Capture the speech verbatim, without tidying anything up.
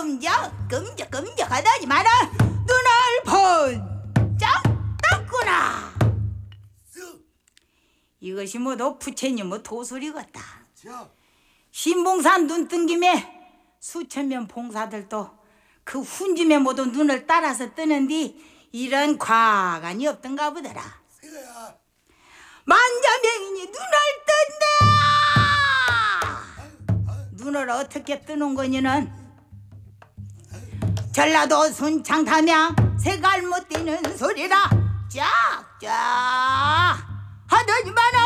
끔적 끔적 끔적하다지 마라. 눈을 번쩍 떴구나. 이것이 뭐도 부처님의 도술이겠다. 신봉산 눈 뜬 김에 수천명 봉사들도 그 훈짐에 모두 눈을 따라서 뜨는디 이런 과간이 없던가 보더라. 만자명이니 눈을 뜬다. 눈을 어떻게 뜨는 거니는 전라도 순창담양 새갈 못 뛰는 소리라 쫙쫙 하더니만